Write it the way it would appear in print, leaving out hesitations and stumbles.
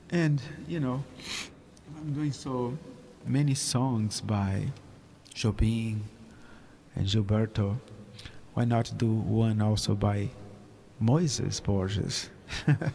And, you know, I'm doing so many songs by Jobim and Gilberto. Why not do one also by Moises Borges?